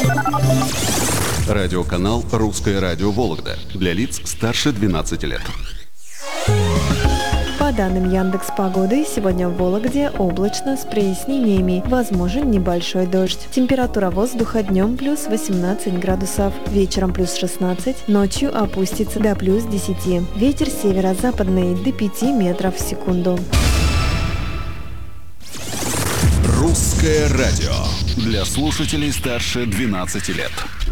Радиоканал «Русское радио Вологда» для лиц старше 12 лет. По данным Яндекс.Погоды, сегодня в Вологде облачно с прояснениями. Возможен небольшой дождь. Температура воздуха днем плюс 18 градусов, вечером плюс 16, ночью опустится до плюс 10. Ветер северо-западный до 5 метров в секунду. Русское радио для слушателей старше 12 лет.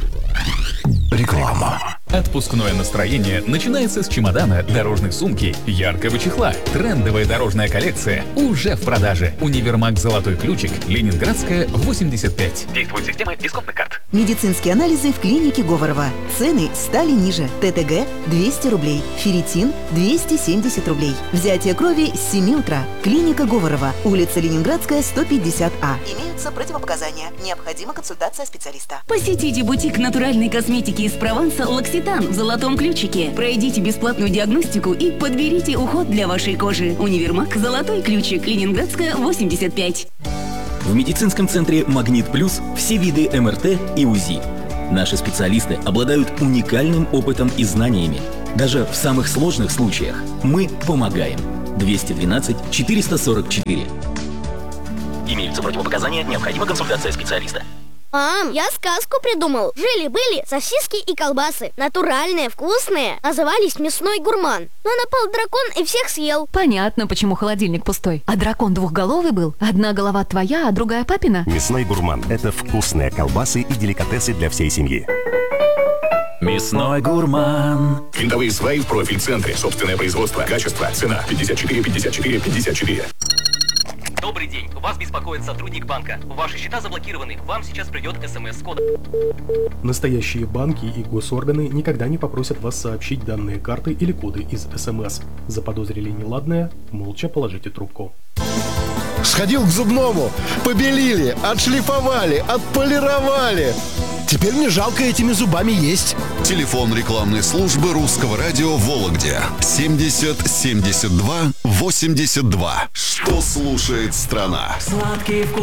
Реклама. Отпускное настроение начинается с чемодана, дорожной сумки, яркого чехла. Трендовая дорожная коллекция уже в продаже. Универмаг «Золотой ключик», Ленинградская, 85. Действует система дисконтных карт. Медицинские анализы в клинике Говорова. Цены стали ниже. ТТГ – 200 рублей. Ферритин – 270 рублей. Взятие крови с 7 утра. Клиника Говорова. Улица Ленинградская, 150А. Имеются противопоказания. Необходима консультация специалиста. Посетите бутик натуральной косметики из Прованса «Локситан» в «Золотом ключике». Пройдите бесплатную диагностику и подберите уход для вашей кожи. Универмаг «Золотой ключик», Ленинградская, 85. В медицинском центре «Магнит Плюс» все виды МРТ и УЗИ. Наши специалисты обладают уникальным опытом и знаниями. Даже в самых сложных случаях мы помогаем. 212 444. Имеются противопоказания, необходима консультация специалиста. Мам, я сказку придумал. Жили-были сосиски и колбасы. Натуральные, вкусные. Назывались «Мясной гурман». Но напал дракон и всех съел. Понятно, почему холодильник пустой. А дракон двухголовый был? Одна голова твоя, а другая папина? «Мясной гурман» — это вкусные колбасы и деликатесы для всей семьи. Мясной гурман. Винтовые сваи в профиль-центре. Собственное производство. Качество. Цена. 54 54 54. Добрый день. Вас беспокоит сотрудник банка. Ваши счета заблокированы. Вам сейчас придет СМС с кодом. Настоящие банки и госорганы никогда не попросят вас сообщить данные карты или коды из СМС. Заподозрили неладное? Молча положите трубку. Сходил к зубному, побелили, отшлифовали, отполировали. Теперь мне жалко этими зубами есть. Телефон рекламной службы Русского радио в Вологде 70 72 82. Что слушает страна? Сладкий вкус